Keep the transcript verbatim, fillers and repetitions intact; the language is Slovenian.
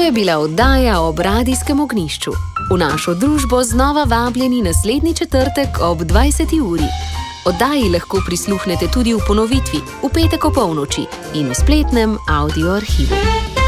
je bila oddaja ob Radijskem ognjišču. V našo družbo znova vabljeni naslednji četrtek ob dvajseti uri. Oddaji lahko prisluhnete tudi v ponovitvi, v petek ob polnoči in v spletnem audio arhivu.